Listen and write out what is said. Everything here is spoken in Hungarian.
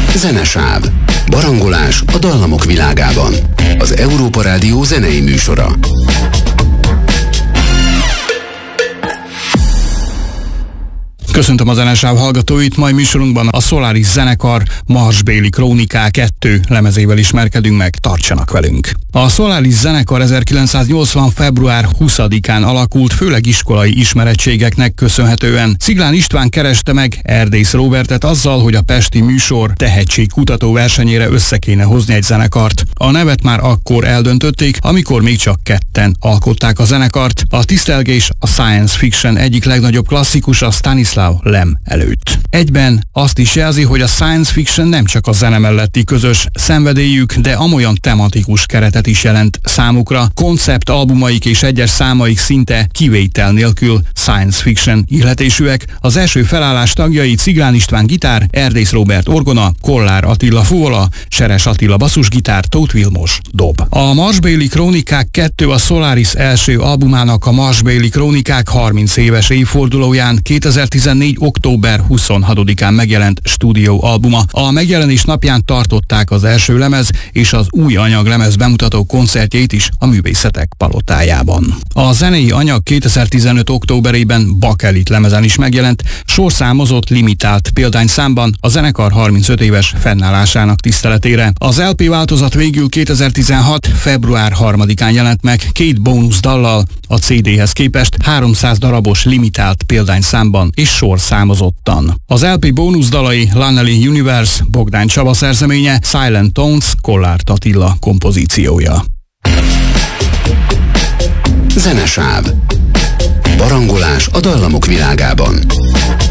Zenesáv. Barangolás a dallamok világában. Az Európa Rádió zenei műsora. Köszöntöm a Zenesáv hallgatóit, mai műsorunkban a Solaris zenekar Marsbéli Krónikák 2 lemezével ismerkedünk meg, tartsanak velünk. A Solaris zenekar 1980. február 20-án alakult, főleg iskolai ismerettségeknek köszönhetően. Sziglán István kereste meg Erdész Róbertet azzal, hogy a pesti műsor tehetségkutató versenyére össze kéne hozni egy zenekart. A nevet már akkor eldöntötték, amikor még csak ketten alkották a zenekart. A tisztelgés a science fiction egyik legnagyobb klasszikus, a Stanislav Lem előtt. Egyben azt is jelzi, hogy a science fiction nem csak a zene melletti közös szenvedélyük, de amolyan tematikus keretet is jelent számukra. Konceptalbumaik és egyes számaik szinte kivétel nélkül science fiction illetésűek. Az első felállás tagjai Sziglán István gitár, Erdész Róbert orgona, Kollár Attila fuvola, Seres Attila basszusgitár, Tóth Vilmos dob. A Marsbéli Krónikák 2 a Solaris első albumának, a Marsbéli Krónikák 30 éves évfordulóján 2014. október 26-án megjelent stúdióalbuma. A megjelenés napján tartották az első lemez és az új anyaglemez bemutató koncertjét is a Művészetek Palotájában. A zenei anyag 2015. októberében Bakelit lemezen is megjelent, sorszámozott limitált példányszámban a zenekar 35 éves fennállásának tiszteletére. Az LP változat végül 2016. február 3-án jelent meg 2 bónusz dallal, a CD-hez képest 300 darabos limitált példányszámban és sorszámozottan. Az LP bónuszdalai Lanneli Universe, Bogdán Csaba szerzeménye, Silent Tones, Kollár Attila kompozíciója. Zenesáv. Barangolás a dallamok világában.